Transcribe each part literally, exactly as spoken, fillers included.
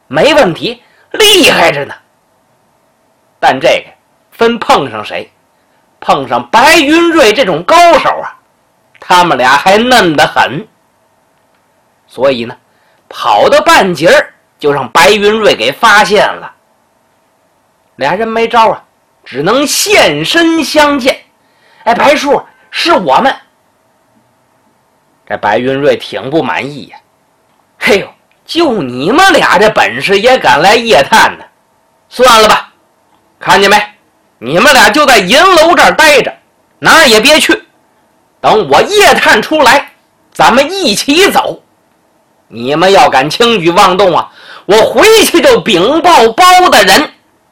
没问题，厉害着呢。但这个分碰上谁，碰上白云瑞这种高手啊，他们俩还嫩得很。所以呢，跑到半截儿就让白云瑞给发现了。俩人没招啊，只能现身相见。哎，白叔，是我们。这白云瑞挺不满意呀、啊，嘿呦，就你们俩这本事也敢来夜探呢？算了吧，看见没？你们俩就在银楼这儿待着，哪儿也别去。等我夜探出来，咱们一起走。你们要敢轻举妄动啊，我回去就禀报包大人。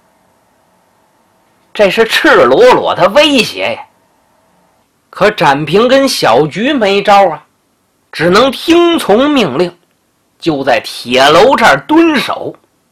这是赤裸裸的威胁呀。可展平跟小菊没招啊，只能听从命令，就在铁楼这儿蹲守。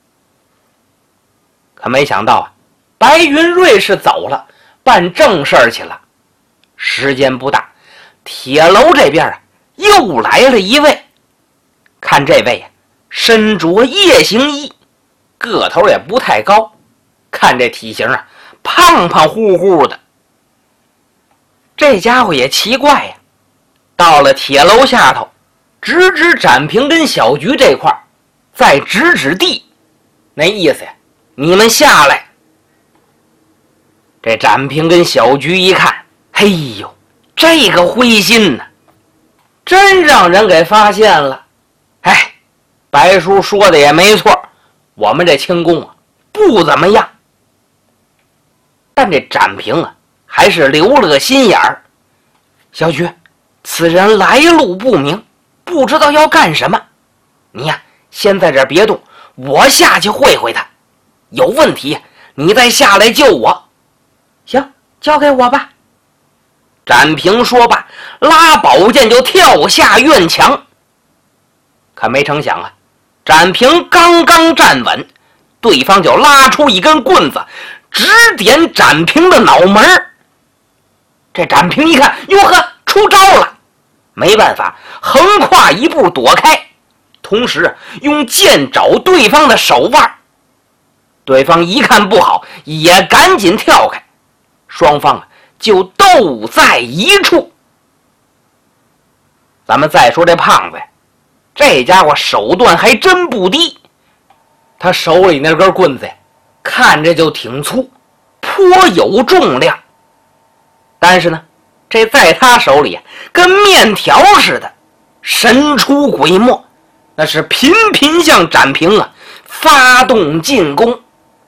可没想到啊，白云瑞是走了，办正事去了。时间不大，铁楼这边啊又来了一位。看这位啊，身着夜行衣，个头也不太高，看这体型啊，胖胖乎乎的。这家伙也奇怪呀，到了铁楼下头，指指展平跟小菊这块，再指指地，那意思呀，你们下来。这展平跟小菊一看，嘿呦，这个灰心呢，真让人给发现了。哎，白叔说的也没错，我们这轻功啊不怎么样。但这展平啊还是留了个心眼儿。小菊，此人来路不明，不知道要干什么，你呀先在这儿别动，我下去会会他，有问题你再下来救我。行，交给我吧。展平说罢，拉宝剑就跳下院墙。可没成想啊，展平刚刚站稳，对方就拉出一根棍子，直点展平的脑门。这展平一看，哟呵，出招了，没办法，横跨一步躲开，同时用剑找对方的手腕。对方一看不好，也赶紧跳开，双方啊就斗在一处。咱们再说这胖子呀，这家伙手段还真不低，他手里那根棍子呀，看着就挺粗，颇有重量。但是呢，这在他手里啊，跟面条似的，神出鬼没，那是频频向展平啊发动进攻。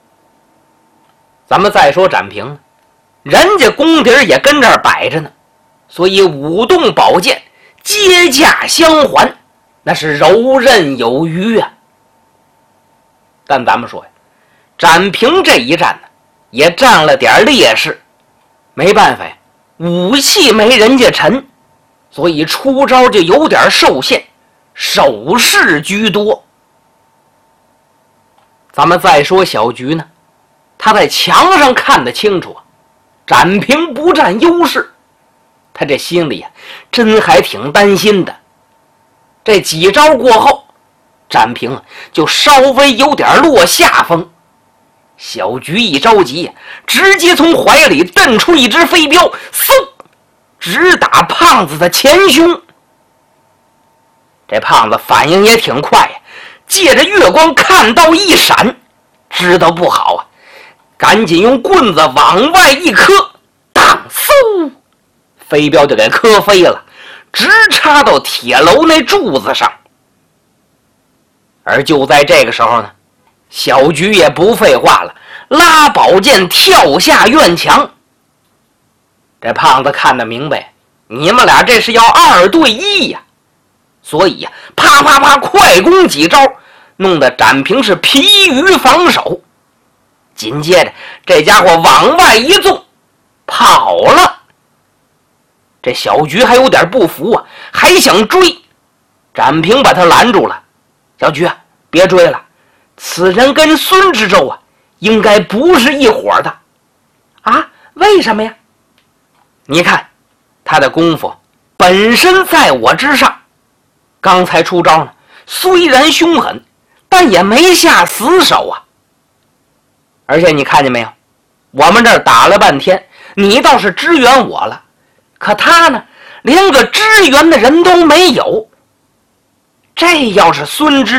咱们再说展平，人家功底也跟这儿摆着呢，所以舞动宝剑，接驾相还，那是柔韧有余啊。但咱们说呀，展平这一战呢，也占了点劣势，没办法呀，武器没人家沉，所以出招就有点受限，手势居多。咱们再说小菊呢，他在墙上看得清楚，展平不占优势，他这心里啊，真还挺担心的。这几招过后，展平啊就稍微有点落下风。小菊一着急，直接从怀里蹬出一只飞镖，嗖，直打胖子的前胸。这胖子反应也挺快呀，借着月光看到一闪，知道不好啊，赶紧用棍子往外一磕，当嗖，飞镖就给磕飞了，直插到铁楼那柱子上。而就在这个时候呢，小菊也不废话了，拉宝剑跳下院墙。这胖子看得明白，你们俩这是要二对一呀，所以呀，啪啪啪快攻几招，弄得展平是疲于防守。紧接着这家伙往外一纵跑了。这小菊还有点不服啊，还想追，展平把他拦住了。小菊啊，别追了，此人跟孙知州啊应该不是一伙的。啊，为什么呀？你看他的功夫本身在我之上，刚才出招呢，虽然凶狠， 但也没下死手啊。而且你看见没有，我们这儿打了半天，你倒是支援我了，可他呢，连个支援的人都没有。这要是孙知